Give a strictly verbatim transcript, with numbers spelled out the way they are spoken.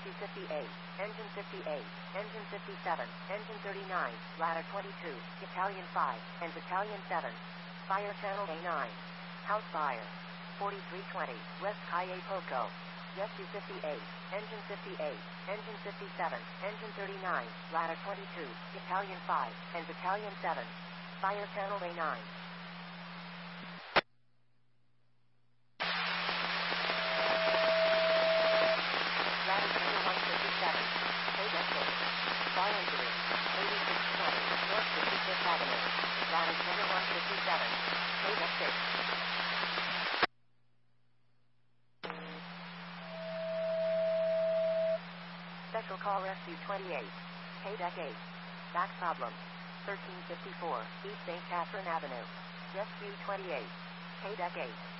Rescue fifty-eight, Engine fifty-eight, Engine fifty-seven, Engine thirty-nine, Ladder twenty-two, Battalion five, and Battalion seven. Fire Channel A nine. House fire. forty-three twenty, West Calle Poco. Rescue fifty-eight, Engine fifty-eight, Engine fifty-seven, Engine thirty-nine, Ladder twenty-two, Battalion five, and Battalion seven. Fire Channel A nine. Ladder Channel one fifty-seven. Paydeck six. Fire injury. eighty-six twenty, North fifty-fifth Avenue. Ladder Channel one fifty-seven. Paydeck six. Special Call Rescue twenty-eight. Paydeck eight. Back problem. thirteen fifty-four, East Saint Catherine Avenue. Rescue twenty-eight. Paydeck eight.